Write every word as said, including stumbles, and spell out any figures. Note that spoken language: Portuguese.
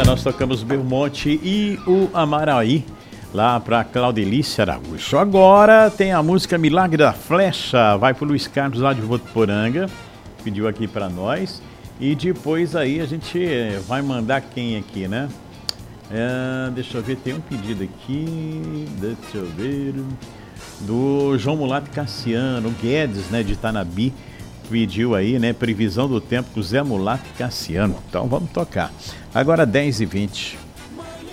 nós tocamos Belmonte e o Amaraí, lá para Claudelícia Araújo. Agora tem a música Milagre da Flecha, vai pro Luiz Carlos lá de Votuporanga, pediu aqui para nós. E depois aí a gente vai mandar quem aqui, né? É, deixa eu ver, tem um pedido aqui, deixa eu ver, do João Mulato Cassiano, Guedes, né, de Itanabi, pediu aí, né, previsão do tempo com o Zé Mulato Cassiano. Então vamos tocar. Agora dez e vinte.